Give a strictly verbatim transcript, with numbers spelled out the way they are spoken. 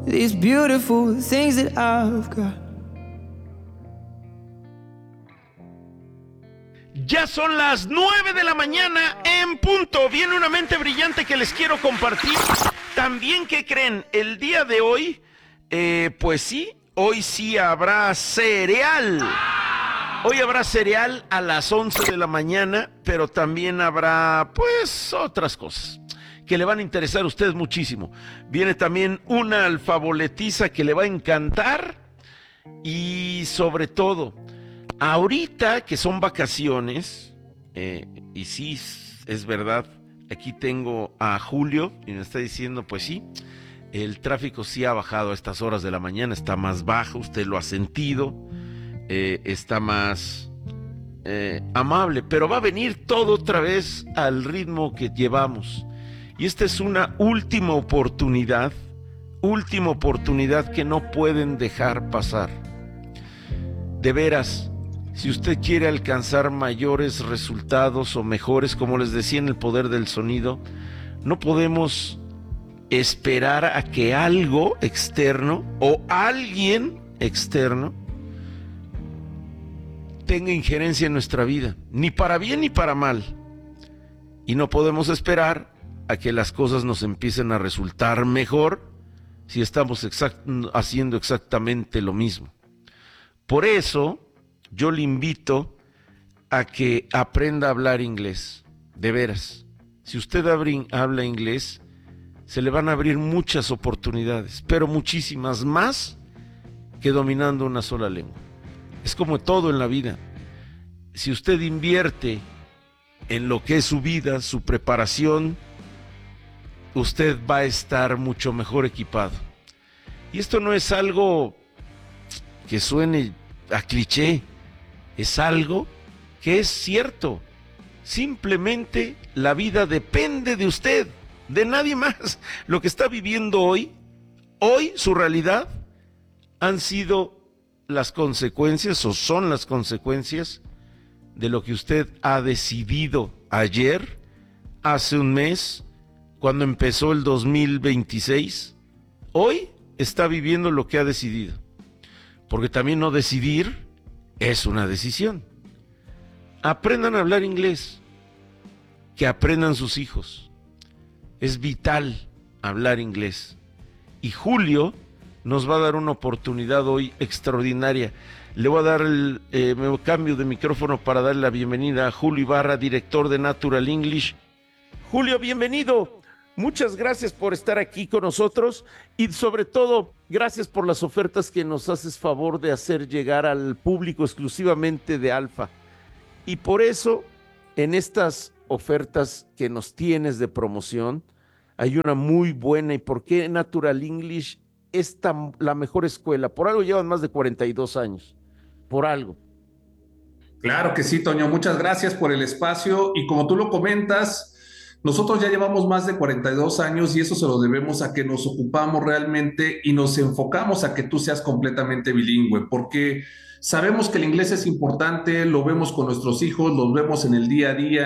these beautiful things that I've got. Ya son las nueve de la mañana en punto. Viene una mente brillante que les quiero compartir. También, ¿qué creen? El día de hoy, eh, pues sí, hoy sí habrá cereal. Hoy habrá cereal a las once de la mañana, pero también habrá, pues, otras cosas que le van a interesar a ustedes muchísimo. Viene también una alfaboletiza que le va a encantar y sobre todo, ahorita que son vacaciones, eh, y sí, es verdad, aquí tengo a Julio y me está diciendo, pues sí, el tráfico sí ha bajado a estas horas de la mañana, está más bajo, usted lo ha sentido, eh, está más eh, amable, pero va a venir todo otra vez al ritmo que llevamos. Y esta es una última oportunidad, última oportunidad que no pueden dejar pasar. De veras, si usted quiere alcanzar mayores resultados o mejores, como les decía en el poder del sonido, no podemos esperar a que algo externo o alguien externo tenga injerencia en nuestra vida, ni para bien ni para mal. Y no podemos esperar a que las cosas nos empiecen a resultar mejor si estamos exact- haciendo exactamente lo mismo. Por eso, yo le invito a que aprenda a hablar inglés, de veras. Si usted habla inglés, se le van a abrir muchas oportunidades, pero muchísimas más que dominando una sola lengua. Es como todo en la vida. Si usted invierte en lo que es su vida, su preparación, usted va a estar mucho mejor equipado. Y esto no es algo que suene a cliché, es algo que es cierto. Simplemente la vida depende de usted, de nadie más. Lo que está viviendo hoy, hoy su realidad, han sido las consecuencias o son las consecuencias de lo que usted ha decidido ayer, hace un mes, cuando empezó el dos mil veintiséis. Hoy está viviendo lo que ha decidido. Porque también no decidir es una decisión. Aprendan a hablar inglés, que aprendan sus hijos. Es vital hablar inglés. Y Julio nos va a dar una oportunidad hoy extraordinaria. Le voy a dar el eh, me cambio de micrófono para darle la bienvenida a Julio Ibarra, director de Natural English. Julio, bienvenido. Muchas gracias por estar aquí con nosotros y sobre todo, gracias por las ofertas que nos haces favor de hacer llegar al público exclusivamente de Alfa. Y por eso, en estas ofertas que nos tienes de promoción, hay una muy buena. ¿Y por qué Natural English es tan, la mejor escuela? Por algo llevan más de cuarenta y dos años, por algo. Claro que sí, Toño, muchas gracias por el espacio y como tú lo comentas, nosotros ya llevamos más de cuarenta y dos años y eso se lo debemos a que nos ocupamos realmente y nos enfocamos a que tú seas completamente bilingüe, porque sabemos que el inglés es importante, lo vemos con nuestros hijos, lo vemos en el día a día.